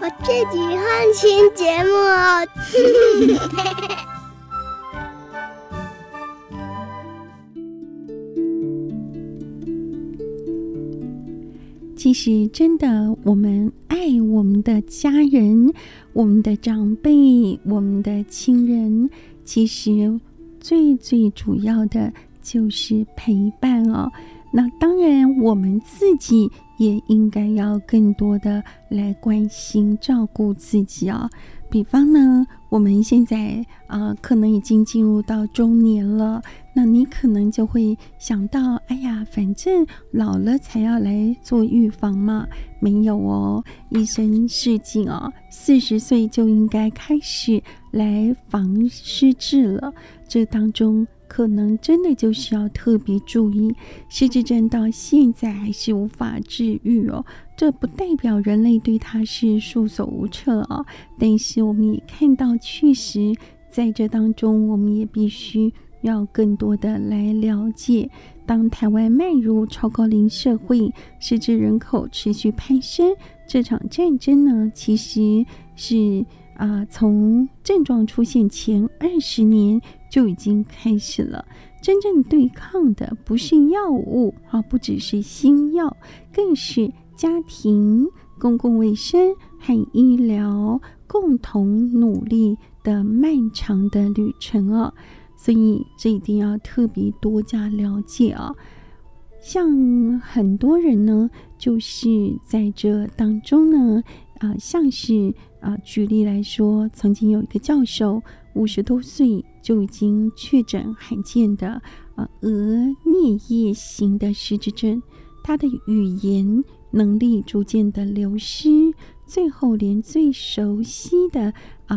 自己换新节目哦。 其实真的，我们爱我们的家人、我们的长辈、我们的亲人，其实最主要的就是陪伴哦。那当然我们自己也应该要更多的来关心照顾自己哦。比方呢，我们现在可能已经进入到中年了，那你可能就会想到，哎呀，反正老了才要来做预防嘛。没有哦，医生示警哦，40岁就应该开始来防失智了。这当中可能真的就是要特别注意，失智症到现在还是无法治愈哦。这不代表人类对它是束手无策哦，但是我们也看到，确实在这当中，我们也必须要更多的来了解。当台湾迈入超高龄社会，失智人口持续攀升，这场战争呢，其实是从症状出现前20年就已经开始了。真正对抗的不是药物不只是新药，更是家庭、公共卫生和医疗共同努力的漫长的旅程哦。所以这一定要特别多加了解哦。像很多人呢，就是在这当中呢，像是举例来说，曾经有一个教授50多岁就已经确诊罕见的额颞叶型的失智症，他的语言能力逐渐的流失，最后连最熟悉的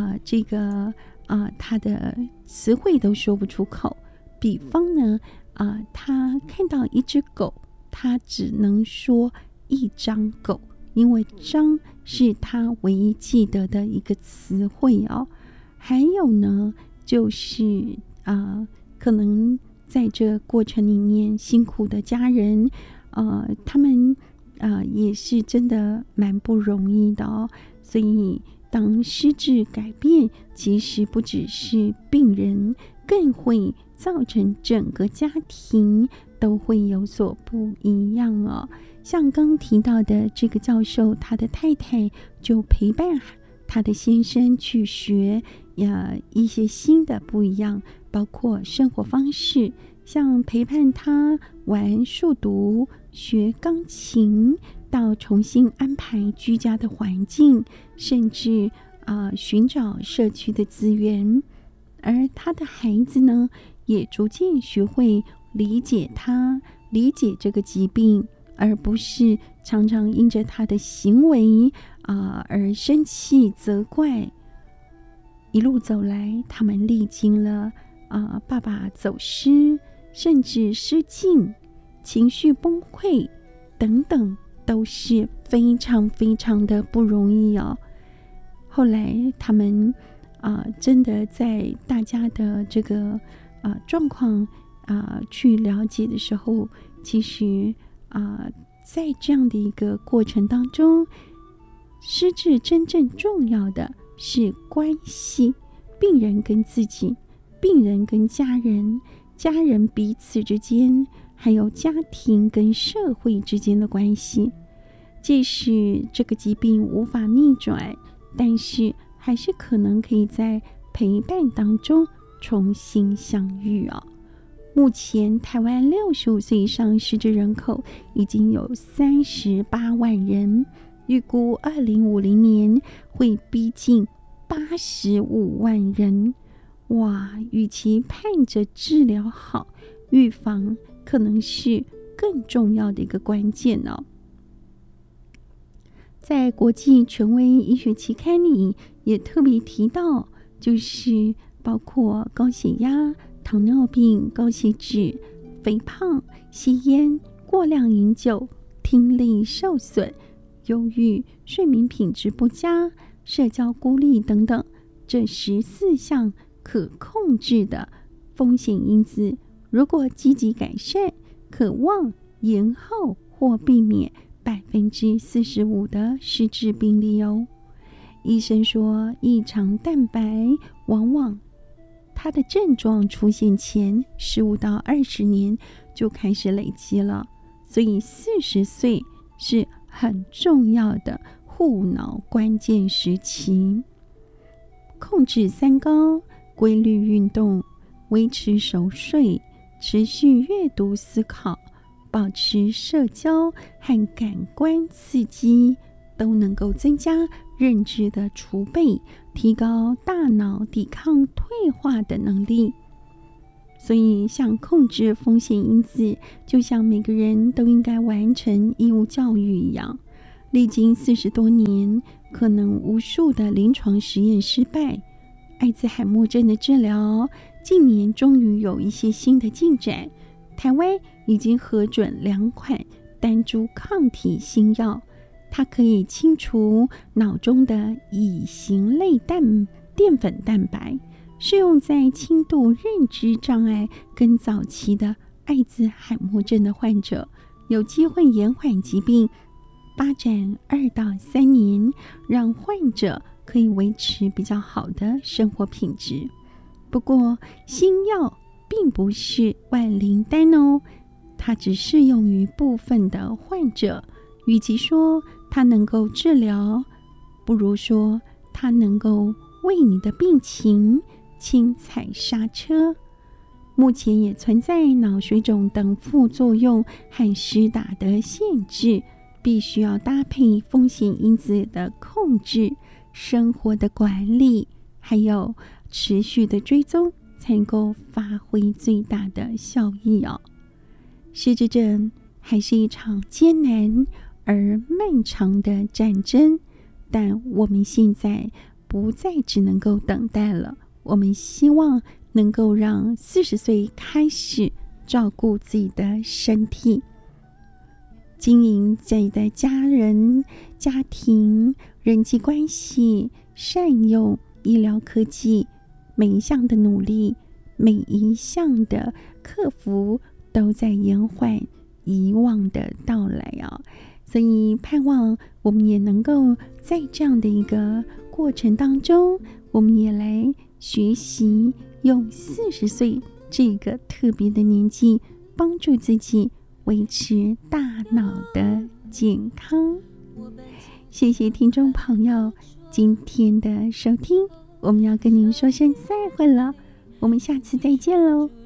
他的词汇都说不出口。比方呢，他看到一只狗，他只能说一张狗，因为张是他唯一记得的一个词汇哦。还有呢，就是可能在这过程里面辛苦的家人，他们也是真的蛮不容易的哦。所以当失智改变，其实不只是病人，更会造成整个家庭都会有所不一样哦。像刚提到的这个教授，他的太太就陪伴他的先生去学一些新的不一样，包括生活方式，像陪伴他玩数独、学钢琴，到重新安排居家的环境，甚至寻找社区的资源。而他的孩子呢，也逐渐学会理解他，理解这个疾病，而不是常常因着他的行为而生气责怪。一路走来，他们历经了爸爸走失，甚至失禁、情绪崩溃等等，都是非常非常的不容易哦。后来他们真的在大家的这个状况去了解的时候，其实在这样的一个过程当中，失智真正重要的是关系，病人跟自己，病人跟家人，家人彼此之间，还有家庭跟社会之间的关系。即使这个疾病无法逆转，但是还是可能可以在陪伴当中重新相遇哦。目前台湾65岁以上失智人口已经有38万人，预估2050年会逼近85万人。哇，与其盼着治疗好，预防可能是更重要的一个关键哦。在国际权威医学期刊里也特别提到，就是包括高血压、糖尿病、高血脂、肥胖、吸烟、过量饮酒、听力受损、忧郁、睡眠品质不佳、社交孤立等等，这14项可控制的风险因子，如果积极改善，可望延后或避免45%的失智病例哦。 医生说，异常蛋白往往它的症状出现前15到20年就开始累积了，所以40岁是很重要的护脑关键时期。控制三高，规律运动，维持熟睡，持续阅读思考，保持社交和感官刺激，都能够增加认知的储备，提高大脑抵抗退化的能力。所以像控制风险因子，就像每个人都应该完成义务教育一样。历经40多年，可能无数的临床实验失败，艾滋海默症的治疗近年终于有一些新的进展。台湾已经核准2款单株抗体新药，它可以清除脑中的乙型类淀粉蛋白，适用在轻度认知障碍跟早期的艾滋海默症的患者，有机会延缓疾病发展2到3年，让患者可以维持比较好的生活品质。不过新药并不是万灵丹哦，它只适用于部分的患者，与其说它能够治疗，不如说它能够为你的病情轻踩刹车。目前也存在脑水肿等副作用和施打的限制，必须要搭配风险因子的控制、生活的管理，还有持续的追踪，才能够发挥最大的效益哦。失智症还是一场艰难而漫长的战争，但我们现在不再只能够等待了，我们希望能够让40岁开始照顾自己的身体，经营自己的家人、家庭、人际关系，善用医疗科技，每一项的努力，每一项的克服，都在延缓遗忘的到来啊！所以盼望我们也能够在这样的一个过程当中，我们也来学习用40岁这个特别的年纪，帮助自己维持大脑的健康。谢谢听众朋友今天的收听，我们要跟您说声再会了，我们下次再见喽。